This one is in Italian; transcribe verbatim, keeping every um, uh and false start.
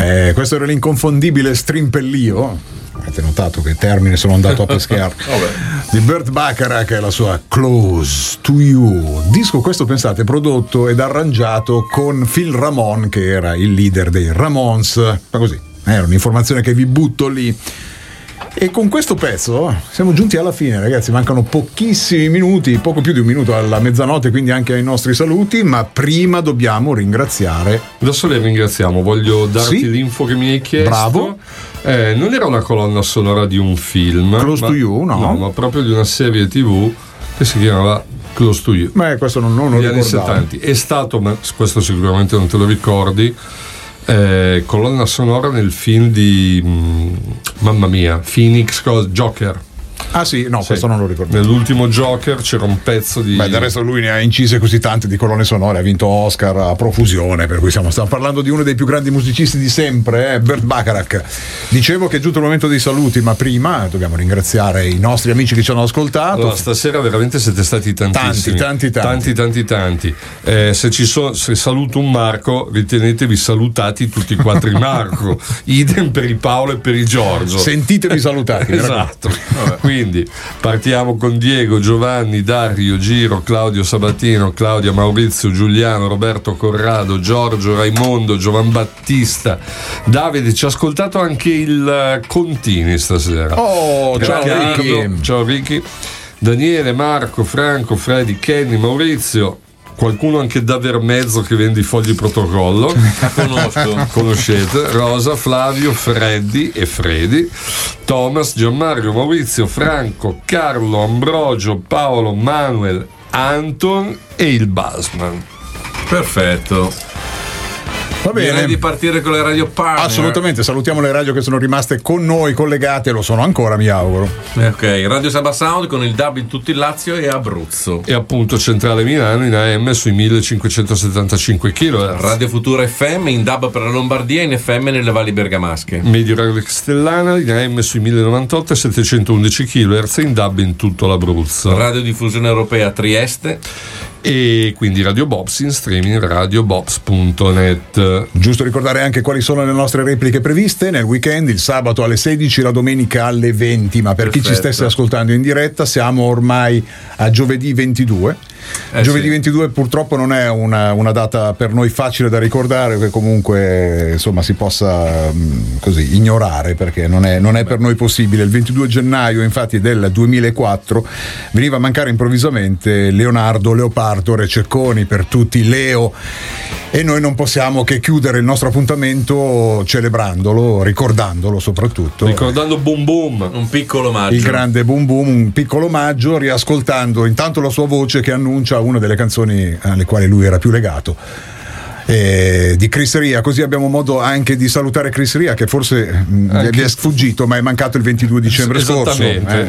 Eh, questo era l'inconfondibile strimpellio. Avete notato che termine sono andato a pescare di Burt Bacharach e la sua Close to You, disco questo, pensate, prodotto ed arrangiato con Phil Ramone, che era il leader dei Ramones. Ma così, era un'informazione che vi butto lì. E con questo pezzo siamo giunti alla fine, ragazzi, mancano pochissimi minuti, poco più di un minuto alla mezzanotte, quindi anche ai nostri saluti, ma prima dobbiamo ringraziare. Adesso le ringraziamo, voglio darti sì? l'info che mi hai chiesto. Bravo. Eh, non era una colonna sonora di un film, Close ma, to You, no? no, ma proprio di una serie tivù che si chiamava Close to You. Beh, questo non, non lo negli anni settanta. È stato, ma questo sicuramente non te lo ricordi, Eh, colonna sonora nel film di mh, mamma mia, Phoenix Joker. Ah sì, no, sì. questo non lo ricordo. Nell'ultimo Joker c'era un pezzo di... Beh, del resto lui ne ha incise così tante di colonne sonore, ha vinto Oscar a profusione, per cui stiamo, stiamo parlando di uno dei più grandi musicisti di sempre, eh, Burt Bacharach. Dicevo che è giunto il momento dei saluti, ma prima dobbiamo ringraziare i nostri amici che ci hanno ascoltato. Allora, stasera veramente siete stati tantissimi. Tanti, tanti, tanti. Tanti, tanti, tanti. Eh, se, ci so, se saluto un Marco, ritenetevi salutati tutti e quattro i Marco. Idem per il Paolo e per il Giorgio. Sentitevi salutati. Esatto. Quindi partiamo con Diego, Giovanni, Dario, Giro, Claudio Sabatino, Claudia, Maurizio, Giuliano, Roberto Corrado, Giorgio, Raimondo, Giovan Battista, Davide. Ci ha ascoltato anche il Contini stasera. Oh, ciao Ricky. Ciao Ricky. Daniele, Marco, Franco, Freddy, Kenny, Maurizio. Qualcuno anche da Vermezzo che vende i fogli protocollo. Conosco. Conoscete. Rosa, Flavio, Freddy e Freddy, Thomas, Gianmario, Maurizio, Franco, Carlo, Ambrogio, Paolo, Manuel, Anton e il Basman. Perfetto. Va bene. Direi di partire con le radio partner. Assolutamente, salutiamo le radio che sono rimaste con noi collegate, lo sono ancora, mi auguro. Eh, ok, Radio Saba Sound con il D A B in tutto il Lazio e Abruzzo. E appunto Centrale Milano in A M sui millecinquecentosettantacinque chilohertz. Radio Futura F M in D A B per la Lombardia e in F M nelle valli bergamasche. Medio Radio Castellana in A M sui millenovantotto e settecentoundici chilohertz e in D A B in tutto l'Abruzzo. Radio Diffusione Europea Trieste. E quindi Radio Bobs in streaming radio bobs punto net. Giusto ricordare anche quali sono le nostre repliche previste nel weekend, il sabato alle sedici, la domenica alle venti, ma per Perfetto. Chi ci stesse ascoltando in diretta siamo ormai a giovedì ventidue. Eh giovedì sì. ventidue purtroppo non è una, una data per noi facile da ricordare, che comunque insomma si possa mh, così ignorare, perché non è, non è per noi possibile. Il ventidue gennaio infatti del duemilaquattro veniva a mancare improvvisamente Leonardo Leopardo Rececconi, per tutti Leo, e noi non possiamo che chiudere il nostro appuntamento celebrandolo, ricordandolo soprattutto, ricordando Boom Boom, un piccolo omaggio, il grande Boom Boom, un piccolo omaggio, riascoltando intanto la sua voce che annuncia una delle canzoni alle quali lui era più legato, eh, di Chris Ria. Così abbiamo modo anche di salutare Chris Ria, che forse gli è sfuggito, ma è mancato il ventidue dicembre scorso, eh.